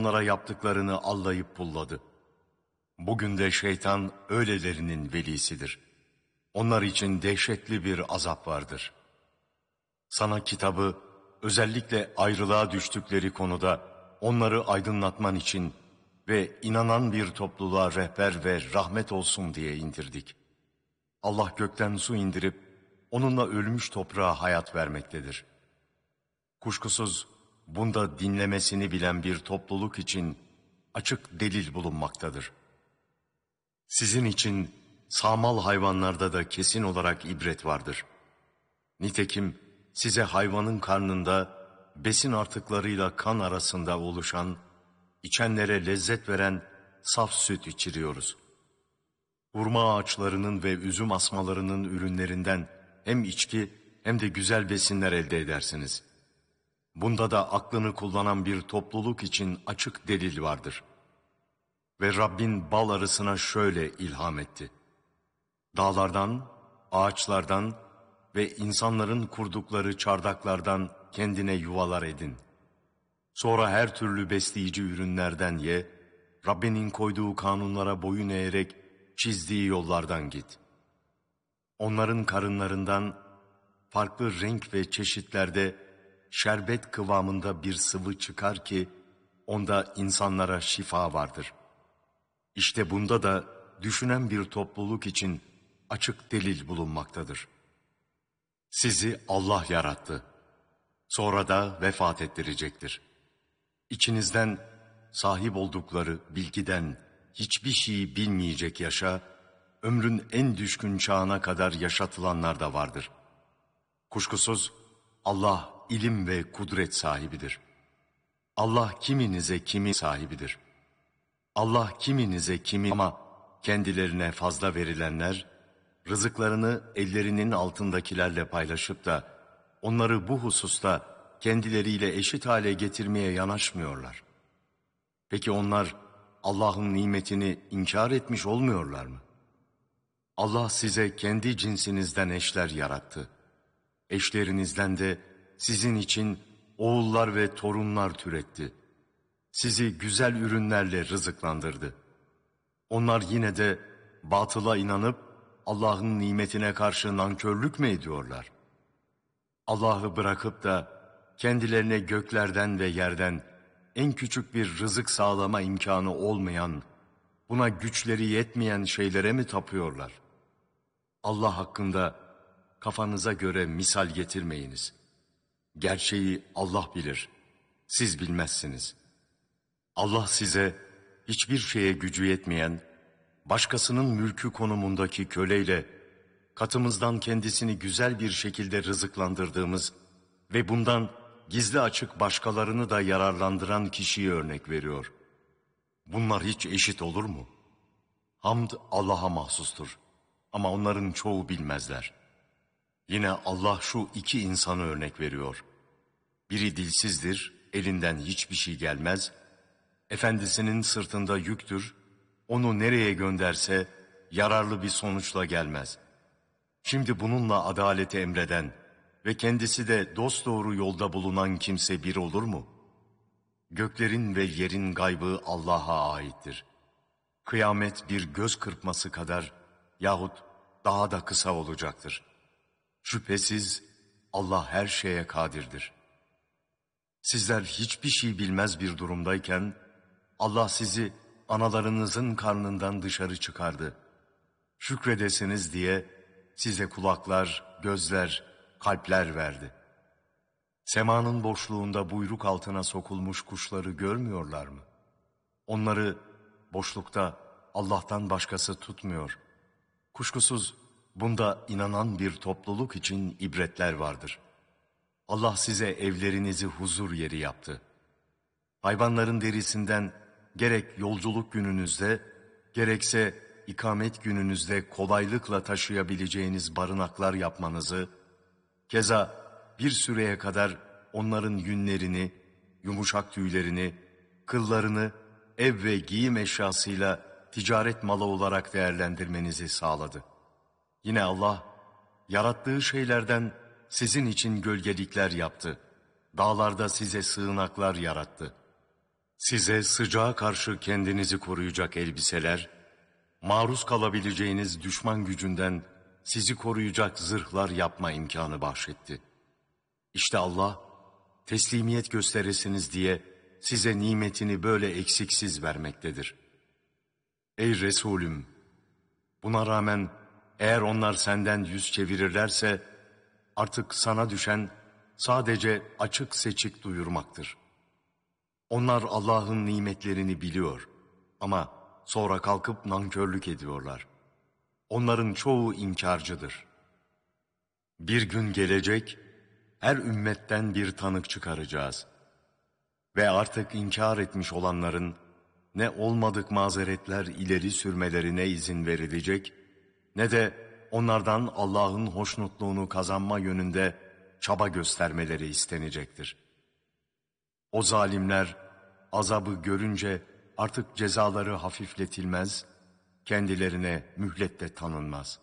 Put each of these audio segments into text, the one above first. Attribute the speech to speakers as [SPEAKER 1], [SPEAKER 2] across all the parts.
[SPEAKER 1] onlara yaptıklarını allayıp pulladı. Bugün de şeytan öylelerinin velisidir. Onlar için dehşetli bir azap vardır. Sana kitabı özellikle ayrılığa düştükleri konuda onları aydınlatman için ve inanan bir topluluğa rehber ve rahmet olsun diye indirdik. Allah gökten su indirip onunla ölmüş toprağa hayat vermektedir. Kuşkusuz bunda dinlemesini bilen bir topluluk için açık delil bulunmaktadır. Sizin için sağmal hayvanlarda da kesin olarak ibret vardır. Nitekim size hayvanın karnında besin artıklarıyla kan arasında oluşan, içenlere lezzet veren saf süt içiriyoruz. Hurma ağaçlarının ve üzüm asmalarının ürünlerinden hem içki hem de güzel besinler elde edersiniz. Bunda da aklını kullanan bir topluluk için açık delil vardır. Ve Rabbin bal arısına şöyle ilham etti. Dağlardan, ağaçlardan ve insanların kurdukları çardaklardan kendine yuvalar edin. Sonra her türlü besleyici ürünlerden ye, Rabbinin koyduğu kanunlara boyun eğerek çizdiği yollardan git. Onların karınlarından farklı renk ve çeşitlerde şerbet kıvamında bir sıvı çıkar ki onda insanlara şifa vardır. İşte bunda da düşünen bir topluluk için açık delil bulunmaktadır. Sizi Allah yarattı. Sonra da vefat ettirecektir. İçinizden sahip oldukları bilgiden hiçbir şeyi bilmeyecek yaşa, ömrün en düşkün çağına kadar yaşatılanlar da vardır. Kuşkusuz Allah ilim ve kudret sahibidir. Allah kiminize kimi sahibidir. Allah kiminize kimi ama kendilerine fazla verilenler, rızıklarını ellerinin altındakilerle paylaşıp da onları bu hususta kendileriyle eşit hale getirmeye yanaşmıyorlar. Peki onlar Allah'ın nimetini inkar etmiş olmuyorlar mı? Allah size kendi cinsinizden eşler yarattı. Eşlerinizden de sizin için oğullar ve torunlar türetti. Sizi güzel ürünlerle rızıklandırdı. Onlar yine de batıla inanıp Allah'ın nimetine karşı nankörlük mü ediyorlar? Allah'ı bırakıp da kendilerine göklerden ve yerden en küçük bir rızık sağlama imkanı olmayan, buna güçleri yetmeyen şeylere mi tapıyorlar? Allah hakkında kafanıza göre misal getirmeyiniz. Gerçeği Allah bilir, siz bilmezsiniz. Allah size hiçbir şeye gücü yetmeyen, başkasının mülkü konumundaki köleyle, katımızdan kendisini güzel bir şekilde rızıklandırdığımız ve bundan gizli açık başkalarını da yararlandıran kişiyi örnek veriyor. Bunlar hiç eşit olur mu? Hamd Allah'a mahsustur ama onların çoğu bilmezler. Yine Allah şu iki insanı örnek veriyor. Biri dilsizdir, elinden hiçbir şey gelmez. Efendisinin sırtında yüktür, onu nereye gönderse yararlı bir sonuçla gelmez. Şimdi bununla adaleti emreden ve kendisi de dosdoğru yolda bulunan kimse bir olur mu? Göklerin ve yerin gaybı Allah'a aittir. Kıyamet bir göz kırpması kadar yahut daha da kısa olacaktır. Şüphesiz Allah her şeye kadirdir. Sizler hiçbir şey bilmez bir durumdayken Allah sizi analarınızın karnından dışarı çıkardı. Şükredesiniz diye size kulaklar, gözler, kalpler verdi. Semanın boşluğunda buyruk altına sokulmuş kuşları görmüyorlar mı? Onları boşlukta Allah'tan başkası tutmuyor. Kuşkusuz bunda inanan bir topluluk için ibretler vardır. Allah size evlerinizi huzur yeri yaptı. Hayvanların derisinden gerek yolculuk gününüzde, gerekse ikamet gününüzde kolaylıkla taşıyabileceğiniz barınaklar yapmanızı, keza bir süreye kadar onların yünlerini, yumuşak tüylerini, kıllarını ev ve giyim eşyasıyla ticaret malı olarak değerlendirmenizi sağladı. Yine Allah, yarattığı şeylerden sizin için gölgelikler yaptı. Dağlarda size sığınaklar yarattı. Size sıcağa karşı kendinizi koruyacak elbiseler, maruz kalabileceğiniz düşman gücünden sizi koruyacak zırhlar yapma imkanı bahşetti. İşte Allah, teslimiyet gösteresiniz diye size nimetini böyle eksiksiz vermektedir. Ey Resulüm! Buna rağmen eğer onlar senden yüz çevirirlerse, artık sana düşen sadece açık seçik duyurmaktır. Onlar Allah'ın nimetlerini biliyor ama sonra kalkıp nankörlük ediyorlar. Onların çoğu inkarcıdır. Bir gün gelecek, her ümmetten bir tanık çıkaracağız. Ve artık inkar etmiş olanların ne olmadık mazeretler ileri sürmelerine izin verilecek, ne de onlardan Allah'ın hoşnutluğunu kazanma yönünde çaba göstermeleri istenecektir. O zalimler azabı görünce artık cezaları hafifletilmez, kendilerine mühlet de tanınmaz.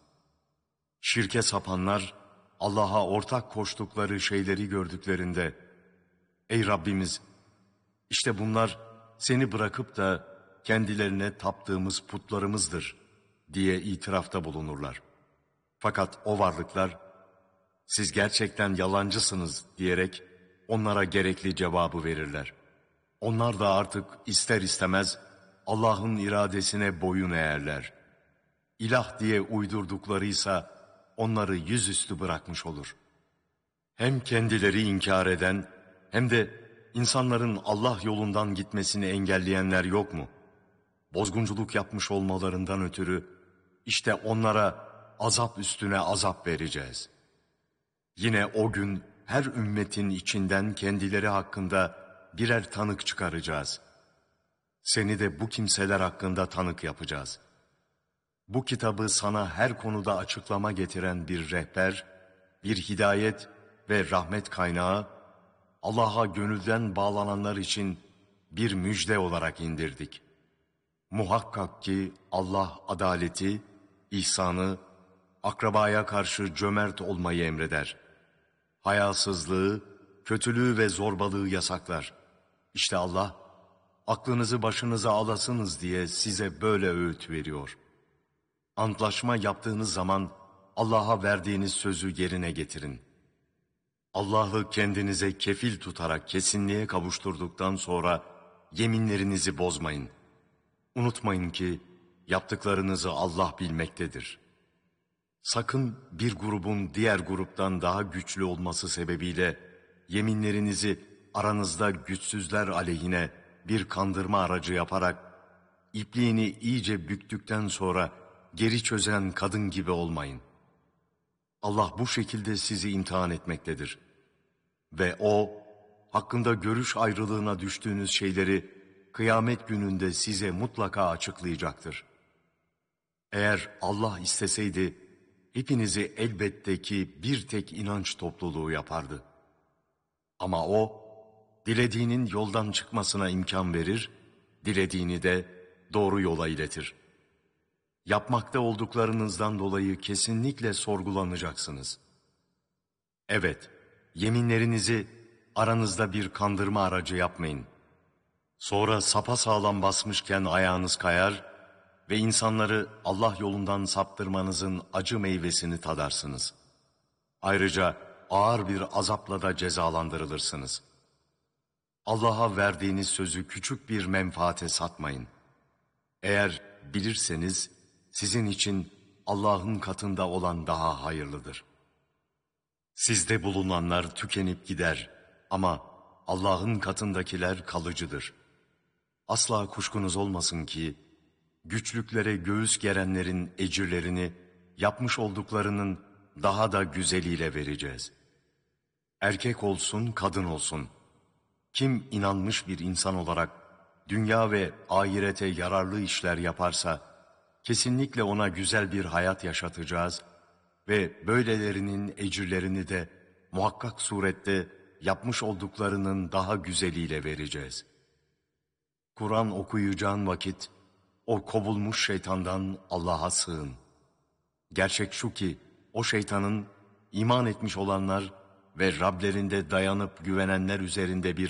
[SPEAKER 1] Şirke sapanlar Allah'a ortak koştukları şeyleri gördüklerinde, ey Rabbimiz, işte bunlar seni bırakıp da kendilerine taptığımız putlarımızdır diye itirafta bulunurlar. Fakat o varlıklar, siz gerçekten yalancısınız diyerek onlara gerekli cevabı verirler. Onlar da artık ister istemez Allah'ın iradesine boyun eğerler. İlah diye uydurduklarıysa onları yüzüstü bırakmış olur. Hem kendileri inkar eden hem de insanların Allah yolundan gitmesini engelleyenler yok mu? Bozgunculuk yapmış olmalarından ötürü işte onlara azap üstüne azap vereceğiz. Yine o gün her ümmetin içinden kendileri hakkında birer tanık çıkaracağız. Seni de bu kimseler hakkında tanık yapacağız. Bu kitabı sana her konuda açıklama getiren bir rehber, bir hidayet ve rahmet kaynağı, Allah'a gönülden bağlananlar için bir müjde olarak indirdik. Muhakkak ki Allah adaleti, ihsanı, akrabaya karşı cömert olmayı emreder. Hayasızlığı, kötülüğü ve zorbalığı yasaklar. İşte Allah, aklınızı başınıza alasınız diye size böyle öğüt veriyor. Antlaşma yaptığınız zaman Allah'a verdiğiniz sözü yerine getirin. Allah'ı kendinize kefil tutarak kesinliğe kavuşturduktan sonra yeminlerinizi bozmayın. Unutmayın ki yaptıklarınızı Allah bilmektedir. Sakın bir grubun diğer gruptan daha güçlü olması sebebiyle yeminlerinizi aranızda güçsüzler aleyhine bir kandırma aracı yaparak ipliğini iyice büktükten sonra geri çözen kadın gibi olmayın. Allah bu şekilde sizi imtihan etmektedir. Ve O, hakkında görüş ayrılığına düştüğünüz şeyleri kıyamet gününde size mutlaka açıklayacaktır. Eğer Allah isteseydi, hepinizi elbette ki bir tek inanç topluluğu yapardı. Ama O, dilediğinin yoldan çıkmasına imkan verir, dilediğini de doğru yola iletir. Yapmakta olduklarınızdan dolayı kesinlikle sorgulanacaksınız. Evet, yeminlerinizi aranızda bir kandırma aracı yapmayın. Sonra sapasağlam basmışken ayağınız kayar ve insanları Allah yolundan saptırmanızın acı meyvesini tadarsınız. Ayrıca ağır bir azapla da cezalandırılırsınız. Allah'a verdiğiniz sözü küçük bir menfaate satmayın. Eğer bilirseniz sizin için Allah'ın katında olan daha hayırlıdır. Sizde bulunanlar tükenip gider ama Allah'ın katındakiler kalıcıdır. Asla kuşkunuz olmasın ki güçlüklere göğüs gerenlerin ecirlerini yapmış olduklarının daha da güzeliyle vereceğiz. Erkek olsun, kadın olsun. Kim inanmış bir insan olarak dünya ve ahirete yararlı işler yaparsa kesinlikle ona güzel bir hayat yaşatacağız ve böylelerinin ecirlerini de muhakkak surette yapmış olduklarının daha güzeliyle vereceğiz. Kur'an okuyacağın vakit o kovulmuş şeytandan Allah'a sığın. Gerçek şu ki o şeytanın iman etmiş olanlar ve Rablerinde dayanıp güvenenler üzerinde bir